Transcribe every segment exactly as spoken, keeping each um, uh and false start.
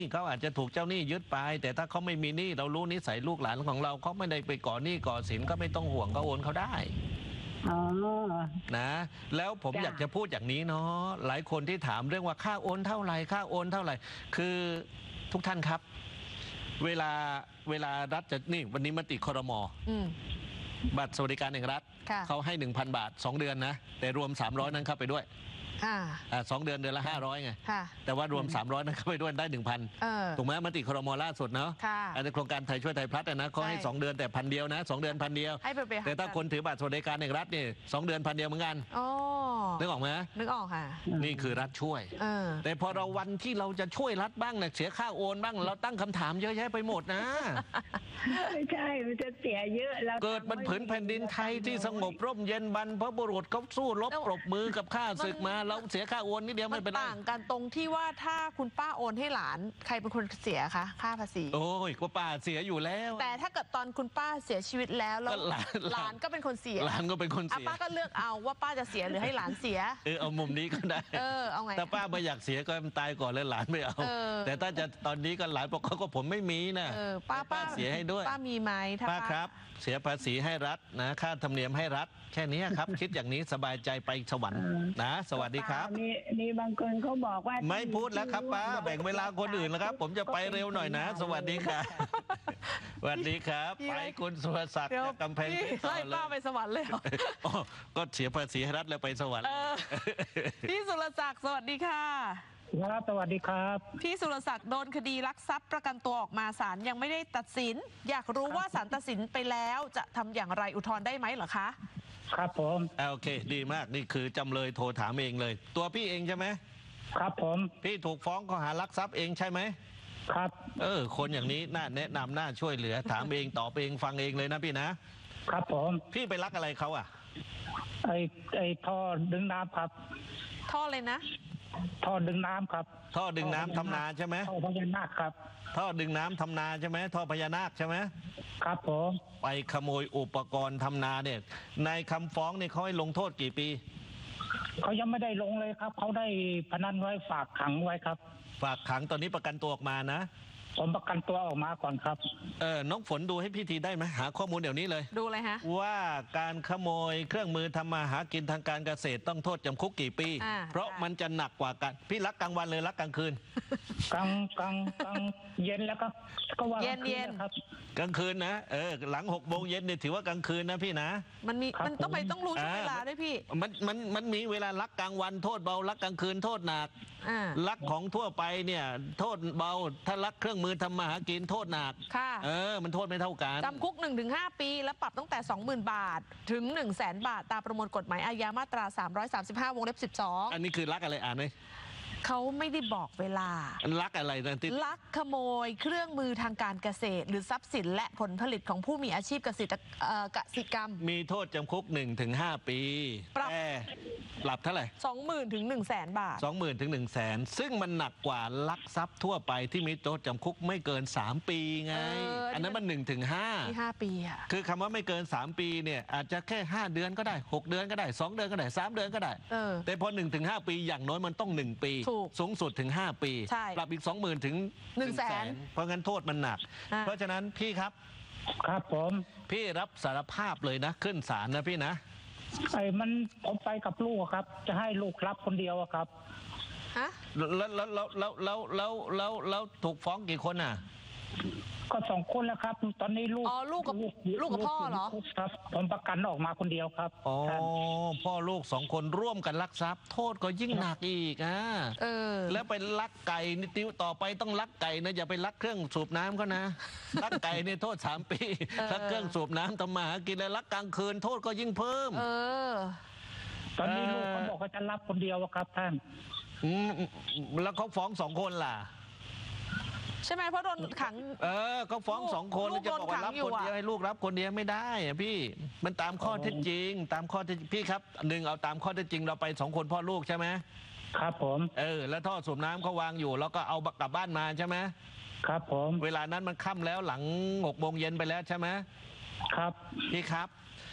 เขาอาจจะถูกเจ้าหนี้ยึดไปแต่ถ้าเขาไม่มีหนี้เรารู้นิสัยลูกหลานของเราเขาไม่ได้ไปก่อหนี้ก่อสินก็ไม่ต้องห่วงก็โอนเขาได้อ๋อนะแล้วผมอยากจะพูดอย่างนี้เนาะหลายคนที่ถามเรื่องว่าค่าโอนเท่าไหร่ค่าโอนเท่าไหร่คือทุกท่านครับเวลาเวลารัฐจะนี่วันนี้มติครม.บัตรสวัสดิการแห่งรัฐเขาให้ หนึ่งพัน บาทสองเดือนนะแต่รวมสามร้อยนั้นเข้าไปด้วยอ่าสองเดือนเดือนละห้าร้อยไงแต่ว่ารวมสามร้อยนั้นเข้าไปด้วยได้ หนึ่งพัน ถูกไหมมติครม.ล่าสุดเนาะอันในโครงการไทยช่วยไทยพลัดนะเขาให้สองเดือนแต่พันเดียวนะสองเดือนพันเดียวแต่ถ้าคนถือบัตรสวัสดิการแห่งรัฐนี่สองเดือนพันเดียวเหมือนกันนึกออกไหมนึกออกค่ะนี่คือรัฐช่วยแต่พอเราวันที่เราจะช่วยรัฐบ้างเนี่ยเสียค่าโอนบ้างเราตั้งคำถามเยอะแยะไปหมดนะไม่ใช่มันจะเสียเยอะแล้วเกิดมันผืนแผ่นดินไทยที่สงบร่มเย็นบรรพบุรุษเขาสู้รบปรบมือกับข้าศึกมาเราเสียค่าโอนนิดเดียวไม่เป็นไรต่างกันตรงที่ว่าถ้าคุณป้าโอนให้หลานใครเป็นคนเสียคะค่าภาษีโอ้ยก็ป้าเสียอยู่แล้วแต่ถ้าเกิดตอนคุณป้าเสียชีวิตแล้วแล้วหลานก็เป็นคนเสียหลานก็เป็นคนเสียป้าก็เลือกเอาว่าป้าจะเสียหรือให้หลานเสียเออเอามุมนี้ก็ได้เออเอาไงถ้าป้าไม่อยากเสียก็ตายก่อนเลยหลานไม่เอาแต่ถ้าจะตอนนี้ก็หลานบอกเขาก็ผมไม่มีนะป้าป้าเสียให้ด้วยป้ามีไหมป้าครับเสียภาษีให้รัฐนะค่าธรรมเนียมให้รัฐแค่นี้ครับคิดอย่างนี้สบายใจไปสวรรค์นะสวัสดีครับนี่นี่บางคนเขาบอกว่าไม่พูดแล้วครับป้าแบ่งเวลาคนอื่นแล้วครับผมจะไปเร็วหน่อยนะสวัสดีครับสวัสดีครับไปคุณสุรศักดิ์กำแพงเพชรไล่ป้าไปสวรรค์เลยก็เสียภาษีให้รัฐแล้วไปสวรรค์พี่สุรศักดิ์สวัสดีค่ะครับสวัสดีครับพี่สุรศักดิ์โดนคดีลักทรัพย์ประกันตัวออกมาศาลยังไม่ได้ตัดสินอยากรู้ว่าศาลตัดสินไปแล้วจะทำอย่างไรอุทธรณ์ได้ไหมเหรอคะครับผมโอเคดีมากนี่คือจำเลยโทรถามเองเลยตัวพี่เองใช่ไหมครับผมพี่ถูกฟ้องข้อหาลักทรัพย์เองใช่ไหมครับเออคนอย่างนี้น่าแนะนำน่าช่วยเหลือถามเองตอบเองฟังเองเลยนะพี่นะครับผมพี่ไปลักอะไรเขาอ่ะไอไอท่อดึงน้ำครับท่อเลยนะท่อดึงน้ำครับท่อดึงน้ำทำนาใช่ไหมท่อพญานาคครับท่อดึงน้ำทำนาใช่ไหมท่อพญานาคใช่ไหมครับผมไปขโมยอุปกรณ์ทำนาเนี่ยในคำฟ้องเนี่ยเขาให้ลงโทษกี่ปีเขายังไม่ได้ลงเลยครับเขาได้พนันไว้ฝากขังไว้ครับฝากขังตอนนี้ประกันตัวออกมานะผมประกันตัวออกมาก่อนครับเออน้องฝนดูให้พี่ทีได้ไหมหาข้อมูลเดี๋ยวนี้เลยดูเลยฮะว่าการขโมยเครื่องมือทำมาหากินทางการเกษตรต้องโทษจำคุกกี่ปีเพราะมันจะหนักกว่ากันพี่รักกลางวันเลยรักกลางคืนกลางกลางกลางเย็นแล้วก็ก็ว่าเย็นเย็นครับกลางคืนนะเออหลังหกโมงเย็นเนี่ยถือว่ากลางคืนนะพี่นะมันมีมันต้องไปต้องรู้เวลาด้วยพี่มันมันมันมีเวลารักกลางวันโทษเบารักกลางคืนโทษหนักรักของทั่วไปเนี่ยโทษเบาถ้ารักเครื่องมือทำมาหากินโทษหนักเออมันโทษไม่เท่ากันจำคุก หนึ่งถึงห้า ปีและปรับตั้งแต่ สองหมื่น บาทถึง หนึ่งแสน บาทตามประมวลกฎหมายอาญามาตราสามร้อยสามสิบห้าวงเล็บสิบสองอันนี้คือรักอะไรอ่านไหมเขาไม่ได้บอกเวลาลักอะไรนะที่ลักขโมยเครื่องมือทางการเกษตรหรือทรัพย์สินและผลผลิตของผู้มีอาชีพเกษตรกสิกรรมมีโทษจำคุก หนึ่งถึงห้า ปีปรับปรับเท่าไหร่สองหมื่น ถึง หนึ่งแสน บาทสองหมื่น ถึง หนึ่งแสน ซึ่งมันหนักกว่าลักทรัพย์ทั่วไปที่มีโทษจำคุกไม่เกินสามปีไง อ, อันนั้นมัน หนึ่งถึงห้าที่ห้าปีอ่ะคือคำว่าไม่เกินสามปีเนี่ยอาจจะแค่ห้าเดือนก็ได้หกเดือนก็ได้สองเดือนก็ได้สามเดือนก็ได้แต่พอ หนึ่งถึงห้า ปีอย่างน้อยมันต้องหนึ่งปีสูงสุดถึงห้าปีปรับอีก สองหมื่น ถึงหนึ่งแสนเพราะงั้นโทษมันหนักเพราะฉะนั้นพี่ครับครับผมพี่รับสารภาพเลยนะขึ้นศาลนะพี่นะไอ้มันผมไปกับลูกครับจะให้ลูกรับคนเดียวครับฮะแล้วแล้วแล้วแล้วแล้วแล้วแล้วแล้วถูกฟ้องกี่คนอ่ะก็สองคนแล้วครับตอนนี้ลูกอ๋อลูกกับลูกกับพ่อเหรอครับผมประกันออกมาคนเดียวครับอ๋อพ่อลูกสองคนร่วมกันลักทรัพย์โทษก็ยิ่งหนักอีกอ่ะเออแล้วไปลักไก่นี่ติวต่อไปต้องลักไก่นะอย่าไปลักเครื่องสูบน้ำเขานะลักไก่เนี่ยโทษสามปีลักเครื่องสูบน้ำทำมาหากินแล้วลักกลางคืนโทษก็ยิ่งเพิ่มเออตอนนี้ลูกเขาบอกว่าจะรับคนเดียวครับท่านแล้วเขาฟ้องสองคนล่ะใช่ไหมเพราะโดนขังเออเขาฟ้องสองคนแล้วจะบอกว่ารับคนเดียวให้ลูกรับคนเดียวไม่ได้อะพี่มันตามข้อเท็จจริงตามข้อเท็จพี่ครับหนึ่งเอาตามข้อเท็จจริงเราไปสองคนพ่อลูกใช่ไหมครับผมเออแล้วท่อสูบน้ำเขาวางอยู่แล้วก็เอากลับบ้านมาใช่ไหมครับผมเวลานั้นมันค่ำแล้วหลังหกโมงเย็นไปแล้วใช่ไหมครับพี่ครับ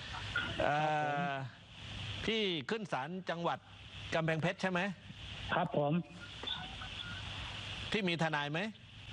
พี่ขึ้นศาลจังหวัดกำแพงเพชรใช่ไหมครับผมพี่มีทนายไหม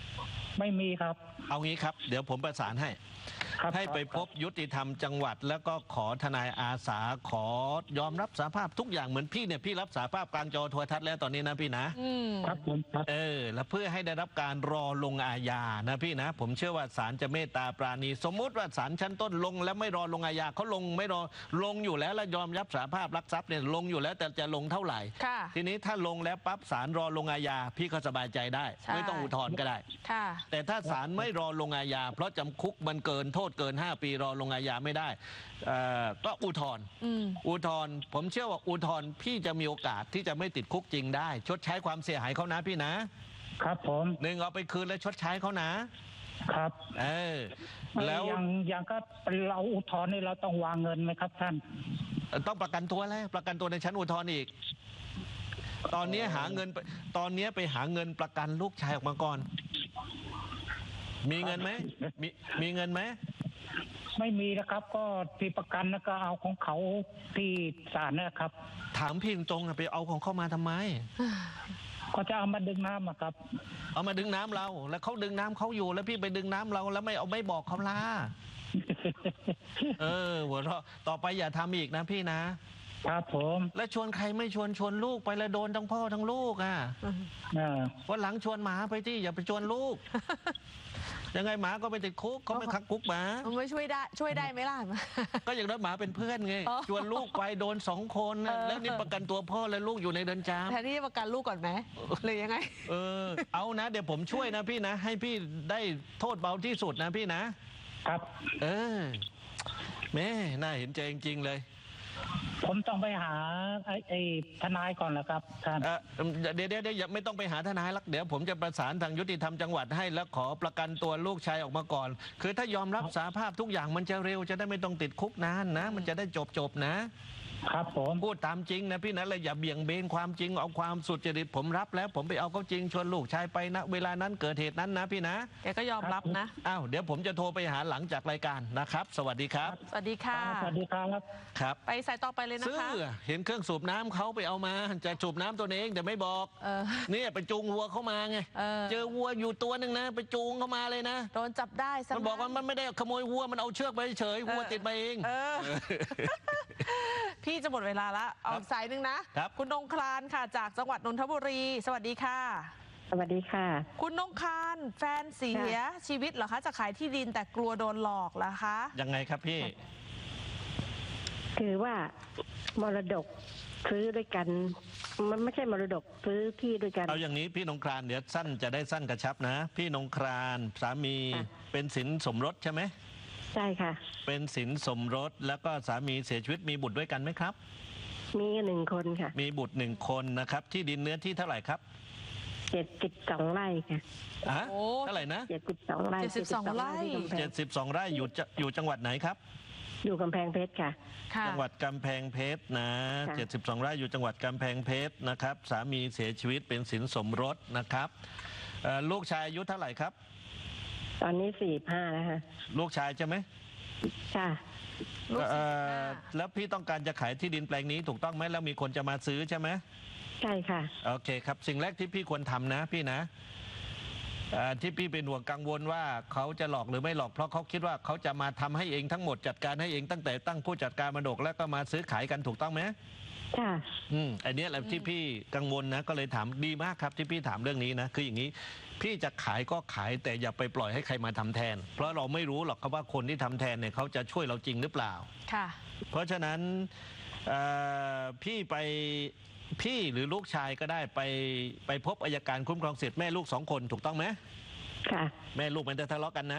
ไม่มีครับเอางี้ครับเดี๋ยวผมประสานให้ครับให้ไปคพรับยุติธรรมจังหวัด แล้วก็ขอทนายอาสาขอยอมรับสารภาพทุกอย่างเหมือนพี่เนี่ยพี่รับสารภาพกลางจอโทรทัศน์แล้วตอนนี้นะพี่นะอืมครับผมครับเออแล้วเพื่อให้ได้รับการรอลงอาญานะพี่นะ ผมเชื่อว่าศาลจะเมตตาปราณี สมมุติว่าศาลชั้นต้นลงแล้วไม่รอลงอาญาเขาลงไม่รอลงอยู่แล้วแล้วยอมรับสารภาพรักทรัพย์เนี่ยลงอยู่แล้วแต่จะลงเท่าไหร่ค่ะทีนี้ถ้าลงแล้วปั๊บศาลรอลงอาญาพี่ก็สบายใจได้ใช่ไม่ต้องอุทธรณ์ก็ได้ค่ะแต่ถ้าศาลไม่รอลงอาญาเพราะจำคุกมันเกินโทษเกินห้าปีรอลงอาญาไม่ได้เอ่อก็อุทธรณ์อืมอุทธรณ์ผมเชื่อว่าอุทธรณ์พี่จะมีโอกาสที่จะไม่ติดคุกจริงได้ ชดใช้ความเสียหายเขานะพี่นะครับผมหนึ่งเอาไปคืนแล้วชดใช้เขานะครับ เออแล้วอย่างอย่างก็เราอุทธรณ์นี่เราต้องวางเงินไหมครับท่านต้องประกันตัวแล้วประกันตัวในชั้นอุทธรณ์อีก ตอนนี้หาเงินไปตอนนี้ไปหาเงินประกันลูกชายออกมาก่อน มีเงินไหมมีมีเงินไหมไม่มีนะครับ ก็ที่ประกันนะก็เอาของเขาที่ศาลนะครับถามพี่ตรงๆอะไปเอาของเข้ามาทำไมก็จะเอามาดึงน้ำอะครับเอามาดึงน้ำเรา แล้วเขาดึงน้ำเขาอยู่แล้วพี่ไปดึงน้ำเราแล้วไม่เอาไม่บอกเขาล่ะ เออหัวเราะต่อไปอย่าทำอีกนะพี่นะครับผมแล้วชวนใครไม่ชวนชวนลูกไปแล้วโดนทั้งพ่อทั้งลูกอ่ะอ่าวันหลังชวนหมาไปที่อย่าไปชวนลู ก ยังไงหมาก็ไปติดคุกเขาไม่คักคุกหมามันไม่ช่วยได้ช่วยได้ไหมล่ะก็อย่างนั้นหมาเป็นเพื่อนไงอ๋อชวนลูกไปโดนสองคนนะเออแล้วนี่ประกันตัวพ่อและลูกอยู่ในเรือนจแทนที่จะประกันลูกก่อนไหมหรือยังไงำเออ เอานะ เดี๋ยวผมช่วยนะพี่นะ ให้พี่ได้โทษเบาที่สุดนะพี่นะครับเออแม่น่าเห็นใจจริงๆเลยผมต้องไปหาไอ้ไอ้ทนายก่อนแหละครับท่านเอ่อเดี๋ยวเดี๋ยวเดี๋ยวอย่าไม่ต้องไปหาทนายลักเดี๋ยวผมจะประสานทางยุติธรรมจังหวัดให้แล้วขอประกันตัวลูกชายออกมาก่อน คือถ้ายอมรับสารภาพทุกอย่างมันจะเร็วจะได้ไม่ต้องติดคุกนานนะ มันจะได้จบจบๆนะครับผมพูดตามจริงนะพี่นะเลยอย่าเบี่ยงเบนความจริงเอาความสุจริตผมรับแล้วผมไปเอาเขาจริงชวนลูกชายไปนะเวลานั้นเกิดเหตุนั้นนะพี่นะแกก็ยอมรับนะอ้าวเดี๋ยวผมจะโทรไปหาหลังจากรายการนะครับ สวัสดีครับสวัสดีค่ะสวัสดีครับครับไปสายต่อไปเลยนะซื้อคะเห็นเครื่องสูบน้ำเขาไปเอามาจะสูบน้ำตัวเองแต่ไม่บอกเออเนี่ยไปจูงวัวเข้ามาไงเออเจอวัวอยู่ตัวหนึ่งนะ ไปจูงเข้ามาเลยนะโดนจับได้ซะมันบอกว่ามันไม่ได้ขโมยวัวมันเอาเชือกไปเฉยวัวติดมาเองเออ พี่จะหมดเวลาละเอาอีกสายหนึ่งนะครับ คุณนงคลานค่ะ จากจังหวัดนนทบุรี สวัสดีค่ะสวัสดีค่ะคุณนงคลานแฟนเสียชีวิตเหรอคะจะขายที่ดินแต่กลัวโดนหลอกเหรอคะยังไงครับพี่คือว่ามรดกซื้อด้วยกัน มันไม่ใช่มรดกซื้อที่ด้วยกันเอาอย่างนี้พี่นงครานเดี๋ยวสั้นจะได้สั้นกระชับนะ พี่นงครานสามีค่ะเป็นสินสมรสใช่ไหมใช่ค่ะเป็นสินสมรสแล้วก็สามีเสียชีวิตมีบุตรด้วยกันไหมครับมีหนึ่งคนค่ะมีบุตรหนึ่งคนนะครับ ที่ดินเนื้อที่เท่าไหร่ครับเจ็ดสิบสองไร่ค่ะอ่ะโอ้เท่าไหร่นะเจ็ดสิบสองไร่เจ็ดสิบสองไร่ที่กำแพเจ็งดสิบสองไร่อยู่จะอยู่จังหวัดไหนครับอยู่กำแพงเพชรค่ะค่ะจังหวัดกำแพงเพชรนะค่ะเจ็ดสิบสองไร่อยู่จังหวัดกำแพงเพชรนะครับ สามีเสียชีวิตเป็นสินสมรสนะครับเอ่อลูกชายอายุเท่าไหร่ครับตอนนี้สี่ห้าแล้วค่ะลูกชายใช่ไหมค่ะลูกเอ่สี่สิบอห้าแล้วพี่ต้องการจะขายที่ดินแปลงนี้ถูกต้องไหมแล้วมีคนจะมาซื้อใช่ไหมใช่ค่ะโอเคครับสิ่งแรกที่พี่ควรทำนะพี่นะเอ่อที่พี่เป็นห่วงกังวลว่าเขาจะหลอกหรือไม่หลอกเพราะเขาคิดว่าเขาจะมาทำให้เองทั้งหมดจัดการให้เองตั้งแต่ตั้งผู้จัดการมรดกแล้วก็มาซื้อขายกันถูกต้องไหมค่ะอืมอันเนี้ยแหละที่พี่กังวลนะก็เลยถามดีมากครับที่พี่ถามเรื่องนี้นะคืออย่างนี้ พี่จะขายก็ขายแต่อย่าไปปล่อยให้ใครมาทำแทน เพราะเราไม่รู้หรอกครับว่าคนที่ทำแทนเนี่ยเขาจะช่วยเราจริงหรือเปล่าค่ะเพราะฉะนั้นเอ่อพี่ไปพี่หรือลูกชายก็ได้ไปไปพบอัยการคุ้มครองสิทธิ์แม่ลูกสองคนถูกต้องไหมค่ะแม่ลูกมันจะทะเลาะกันนะ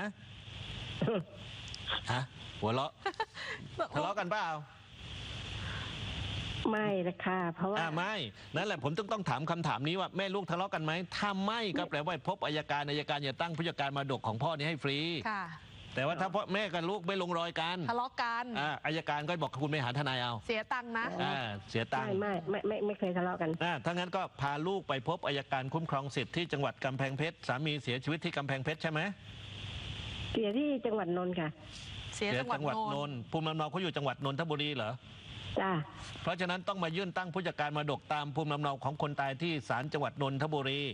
ฮะหัวเราะทะเลาะกันเปล่าไม่ละค่ะ เพราะว่าอ่าไม่นั่นแหละผมต้องต้องถามคำถามนี้ว่าแม่ลูกทะเลาะกันไหมถ้าไม่ก็แปลว่าพบอัยการอัยการอย่าตั้งผู้จัดการมรดกของพ่อนี้ให้ฟรีค่ะแต่ว่าถ้าพ่อแม่กับลูกไม่ลงรอยกันทะเลาะกันอ่าอัยการก็บอกคุณไปหาทนายเอาเสียตังค์นะอ่าเสียตังไม่ค์ไม่ไม่ไม่ไม่เคยทะเลาะกันอ่าถ้างั้นก็พาลูกไปพบอัยการคุ้มครองสิทธิ์ที่จังหวัดกำแพงเพชรสามีเสียชีวิตที่กำแพงเพชรใช่ไหมเสียที่จังหวัดนนท์ค่ะเสียเสียจังหวัดจังหวัดนนนนท์ท์ภูมิลำเนาเขาอยู่จังหวัดนนทบุรีเหรอจ้าเพราะฉะนั้นต้องมายื่นตั้งผู้จัดการมรดกตามภูมิลำเนาของคนตายที่ศาลจังหวัดนนทบุรี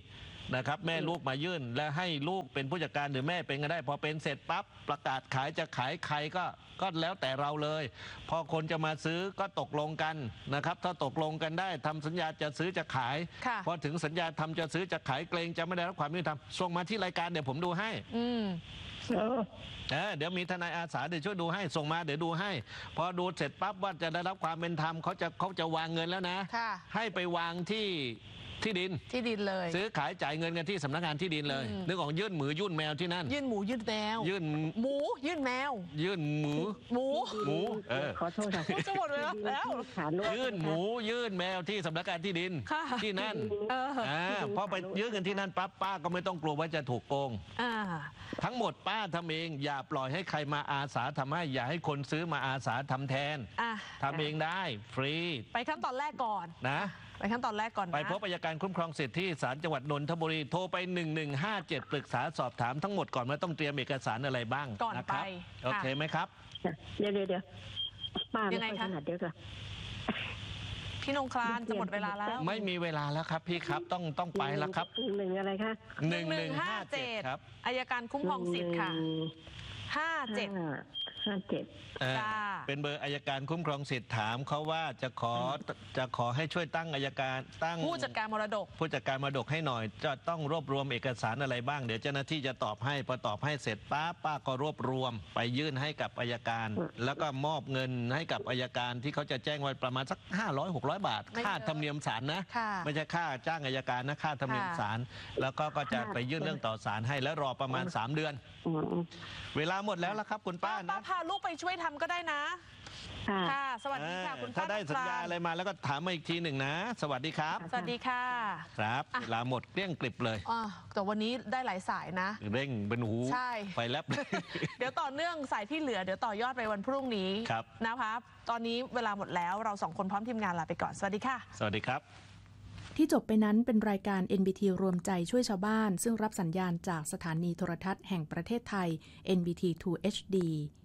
นะครับแม่ลูกมายื่นและให้ลูกเป็นผู้จัดการหรือแม่เป็นก็ได้พอเป็นเสร็จปั๊บประกาศขายจะขายใครก็ก็แล้วแต่เราเลย พอคนจะมาซื้อก็ตกลงกันนะครับถ้าตกลงกันได้ทำสัญญาจะซื้อจะขายค่ะพอถึงสัญญาทำจะซื้อจะขายเกรงจะไม่ได้รับความยุติธรรมส่งมาที่รายการเดี๋ยวผมดูให้อืมเออเออเดี๋ยวมีทนายอาสาเดี๋ยวช่วยดูให้ส่งมาเดี๋ยวดูให้ พอดูเสร็จปั๊บว่าจะได้รับความเป็นธรรมเขาจะเขาจะวางเงินแล้วนะค่ะให้ไปวางที่ที่ดินที่ดินเลยซื้อขายจ่ายเงินกันที่สำนักงานที่ดินเลยอืมนึกออกยื่นหมูยื่นแมวที่นั่นยื่นหมูยื่นแมวยื่นหมูยื่นแมวยื่นหมูหมูหมูเออขอโทษค่ะพูดจะหมดเลยแล้วฐานร่วมยื่นหมูยื่นแมวที่สำนักงานที่ดินค่ะที่นั่นเอออ่าพอไปยื่นกันที่นั่นปั๊บป้าก็ไม่ต้องกลัวว่าจะถูกโกงอ่าทั้งหมดป้าทำเองอย่าปล่อยให้ใครมาอาสาทำให้อย่าให้คนซื้อมาอาสาทำแทนอ่ะทำเองได้ฟรีไปขั้นตอนแรกก่อนนะไปขั้นตอนแรกก่อนนะไปพบอัยการคุ้มครองสิทธิ์ที่ศาลจังหวัดนนทบุรีโทรไปหนึ่งหนึ่งห้าเจ็ดปรึกษาสอบถามทั้งหมดก่อนว่าต้องเตรียมเอกสารอะไรบ้างก่อนนะไปครับโอเคค่ะไหมครับเดี๋ยวเดี๋ยวเดี๋ยวป้ายัไม่งไงค่อยคะถนัดเดี๋ยวก่อนพี่นงคลานจะหมดเวลาแล้วไม่มีเวลาแล้วครับพี่ครับต้องต้องไปแล้วครับหนึ่งอะไรคะหนึ่งหนึ่งห้าเจ็ดครับอายการคุ้มครองสิทธิ์ค่ะ ห้าเจ็ดห้าห้าเจ็ดเออจ้าเป็นเบอร์อัยการคุ้มครองสิทธิ์ถามเขาว่าจะขอจะขอให้ช่วยตั้งอัยการตั้งผู้จัดการมรดกผู้จัดการมรดกให้หน่อย จะต้องรวบรวมเอกสารอะไรบ้างเดี๋ยวเจ้าหน้าที่จะตอบให้พอตอบให้เสร็จป้าป้าก็รวบรวมไปยื่นให้กับอัยการ แล้วก็มอบเงินให้กับอัยการที่เขาจะแจ้งไว้ประมาณสักห้าร้อย หกร้อยบาทไม่เยอะค่าธรรมเนียมศาลนะค่ะไม่ใช่ค่าจ้างอัยการนะค่าธรรมเนียมค่ะศาลแล้วก็ก็จะไปยื่นเรื่องต่อศาลให้แล้วรอประมาณสามเดือนอืมเวลาหมดแล้วละครับคุณป้าป้านะพาลูกไปช่วยทำก็ได้นะค่ะค่ะ สวัสดีค่ะ คุณป้าถ้าได้สัญญาคลนอะไรมาแล้วก็ถามมาอีกทีหนึ่งนะ สวัสดีครับสวัสดีค่ะครับอ่ะเวลาหมดเกลี้ยงกลิบเลยอ่าแต่วันนี้ได้หลายสายนะเร่งเป็นหูใช่ไฟแลบเดี๋ยวต่อเนื่องสายที่เหลือเดี๋ยวต่อยอดไปวันพรุ่งนี้ครับนะคะตอนนี้เวลาหมดแล้วเราสองคนพร้อมทีมงานลาไปก่อน สวัสดีค่ะสวัสดีครับที่จบไปนั้นเป็นรายการ เอ็น บี ที รวมใจช่วยชาวบ้าน ซึ่งรับสัญญาณจากสถานีโทรทัศน์แห่งประเทศไทย เอ็น บี ที ทู เอช ดี